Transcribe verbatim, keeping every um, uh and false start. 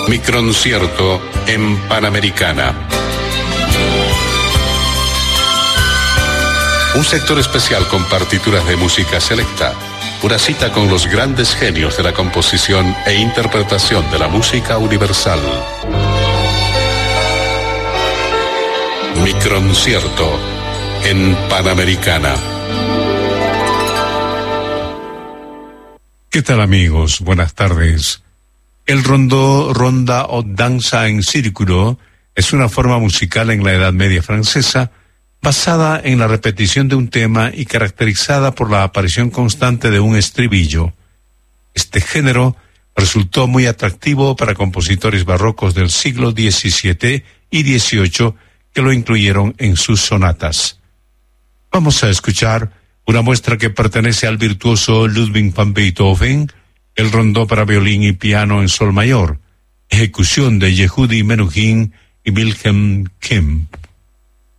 Microncierto en Panamericana. Un sector especial con partituras de música selecta. Una cita con los grandes genios de la composición e interpretación de la música universal. Microncierto en Panamericana. ¿Qué tal, amigos? Buenas tardes. El rondó, ronda o danza en círculo es una forma musical en la Edad Media francesa basada en la repetición de un tema y caracterizada por la aparición constante de un estribillo. Este género resultó muy atractivo para compositores barrocos del siglo diecisiete y dieciocho que lo incluyeron en sus sonatas. Vamos a escuchar una muestra que pertenece al virtuoso Ludwig van Beethoven, el rondó para violín y piano en sol mayor, ejecución de Yehudi Menuhin y Wilhelm Kempf.